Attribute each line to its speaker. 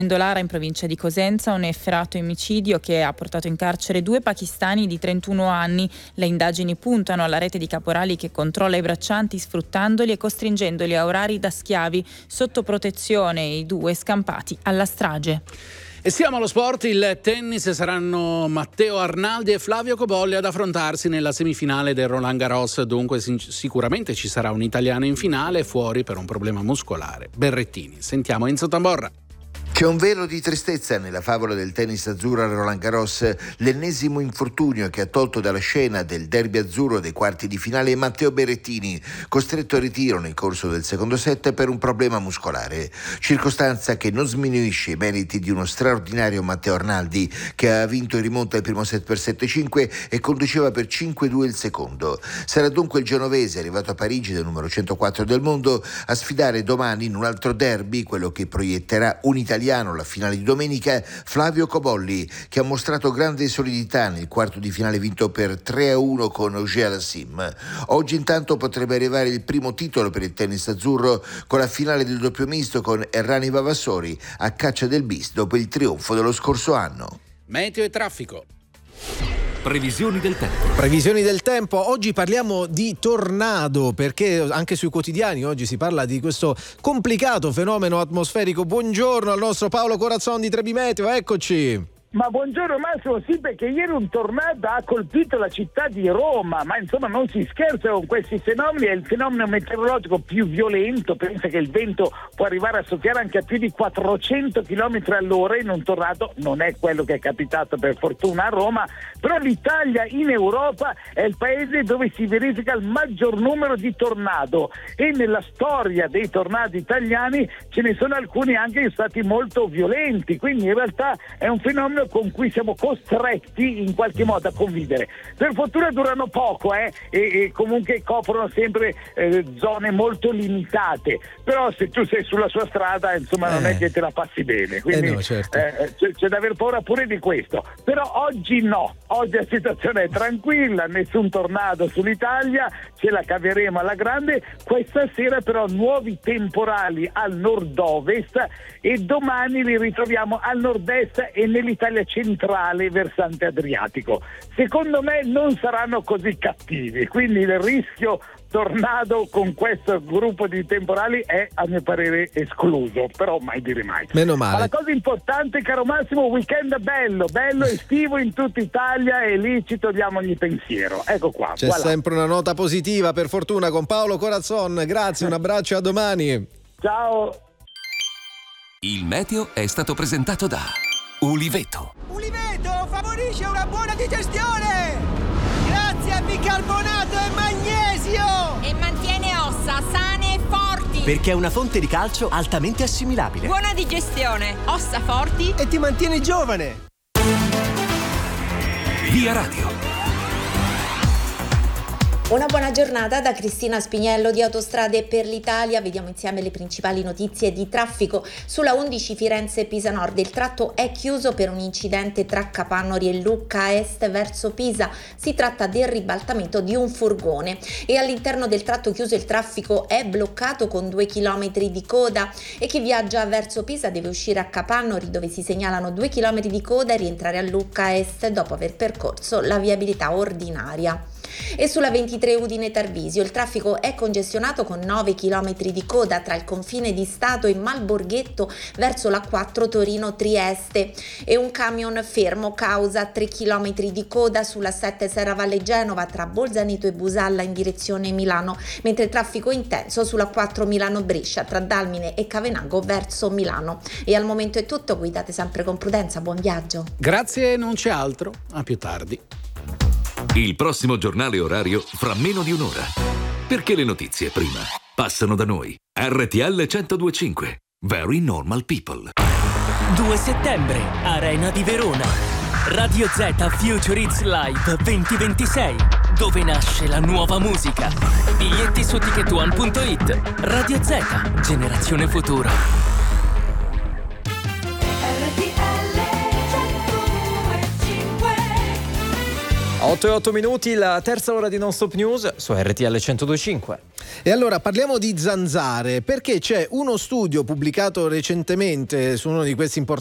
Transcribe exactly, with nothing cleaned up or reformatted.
Speaker 1: Lara in provincia di Cosenza, un efferato omicidio che ha portato in carcere due pakistani di trentuno anni. Le indagini puntano alla rete di caporali che controlla i braccianti sfruttandoli e costringendoli a orari da schiavi sotto protezione, e i due scampati alla strage.
Speaker 2: E siamo allo sport, il tennis. Saranno Matteo Arnaldi e Flavio Cobolli ad affrontarsi nella semifinale del Roland Garros, dunque sicuramente ci sarà un italiano in finale, fuori per un problema muscolare, Berrettini. Sentiamo Enzo Tamborra.
Speaker 3: C'è un velo di tristezza nella favola del tennis azzurro al Roland Garros. L'ennesimo infortunio che ha tolto dalla scena del derby azzurro dei quarti di finale è Matteo Berrettini, costretto a ritiro nel corso del secondo set per un problema muscolare. Circostanza che non sminuisce i meriti di uno straordinario Matteo Arnaldi, che ha vinto in rimonta il primo set per sette cinque e conduceva per cinque due il secondo. Sarà dunque il genovese, arrivato a Parigi del numero centoquattro del mondo, a sfidare domani in un altro derby, quello che proietterà un italiano la finale di domenica, Flavio Cobolli, che ha mostrato grande solidità nel quarto di finale vinto per tre a uno con Auger Aliassime. Oggi intanto potrebbe arrivare il primo titolo per il tennis azzurro con la finale del doppio misto con Errani Vavassori a caccia del bis dopo il trionfo dello scorso anno.
Speaker 2: Meteo e traffico.
Speaker 4: Previsioni del tempo.
Speaker 5: Previsioni del tempo. Oggi parliamo di tornado, perché anche sui quotidiani oggi si parla di questo complicato fenomeno atmosferico. Buongiorno al nostro Paolo Corazzon di Trebi Meteo, eccoci.
Speaker 6: Ma buongiorno Massimo, sì, perché ieri un tornado ha colpito la città di Roma, ma insomma non si scherza con questi fenomeni, è il fenomeno meteorologico più violento. Pensa che il vento può arrivare a soffiare anche a più di quattrocento chilometri all'ora in un tornado. Non è quello che è capitato per fortuna a Roma, però l'Italia in Europa è il paese dove si verifica il maggior numero di tornado, e nella storia dei tornadi italiani ce ne sono alcuni anche stati molto violenti, quindi in realtà è un fenomeno con cui siamo costretti in qualche modo a convivere. Per fortuna durano poco eh, e, e comunque coprono sempre eh, zone molto limitate, però se tu sei sulla sua strada insomma eh. non è che te la passi bene, quindi
Speaker 5: eh no, certo.
Speaker 6: eh, c'è, c'è da aver paura pure di questo. Però oggi no, oggi la situazione è tranquilla, nessun tornado sull'Italia, ce la caveremo alla grande. Questa sera però nuovi temporali al nord-ovest e domani li ritroviamo al nord-est e nell'Italia centrale versante adriatico. Secondo me non saranno così cattivi, quindi il rischio tornado con questo gruppo di temporali è a mio parere escluso, però mai dire mai.
Speaker 5: Meno male.
Speaker 6: Ma la cosa importante, caro Massimo, weekend bello, bello estivo in tutta Italia, e lì ci togliamo ogni pensiero. Ecco qua.
Speaker 5: C'è
Speaker 6: voilà.
Speaker 5: Sempre una nota positiva, per fortuna, con Paolo Corazzon. Grazie, un abbraccio, a domani.
Speaker 6: Ciao.
Speaker 4: Il meteo è stato presentato da Uliveto.
Speaker 7: Uliveto favorisce una buona digestione grazie a bicarbonato e magnesio
Speaker 8: e mantiene ossa sane e forti
Speaker 7: perché è una fonte di calcio altamente assimilabile.
Speaker 8: Buona digestione, ossa forti
Speaker 7: e ti mantiene giovane.
Speaker 4: Via Radio.
Speaker 9: Una buona giornata da Cristina Spiniello di Autostrade per l'Italia. Vediamo insieme le principali notizie di traffico. Sulla undici Firenze-Pisa Nord il tratto è chiuso per un incidente tra Capannori e Lucca Est verso Pisa. Si tratta del ribaltamento di un furgone, e all'interno del tratto chiuso il traffico è bloccato con due chilometri di coda, e chi viaggia verso Pisa deve uscire a Capannori, dove si segnalano due chilometri di coda, e rientrare a Lucca Est dopo aver percorso la viabilità ordinaria. E sulla ventitré Udine Tarvisio il traffico è congestionato con nove chilometri di coda tra il confine di Stato e Malborghetto verso la quattro Torino Trieste, e un camion fermo causa tre chilometri di coda sulla sette Serravalle Genova tra Bolzaneto e Busalla in direzione Milano, mentre traffico intenso sulla quattro Milano Brescia tra Dalmine e Cavenago verso Milano. E al momento è tutto, guidate sempre con prudenza, buon viaggio.
Speaker 2: Grazie, non c'è altro, a più tardi.
Speaker 4: Il prossimo giornale orario fra meno di un'ora. Perché le notizie prima passano da noi. R T L centodue e cinque. Very Normal People.
Speaker 10: due settembre, Arena di Verona. Radio Z Future Hits Live duemilaventisei, dove nasce la nuova musica. Biglietti su ticket one punto it. Radio Z, generazione futura.
Speaker 11: otto e otto minuti, la terza ora di Non Stop News su R T L centodue e cinque.
Speaker 5: E allora parliamo di zanzare, perché c'è uno studio pubblicato recentemente su uno di questi importanti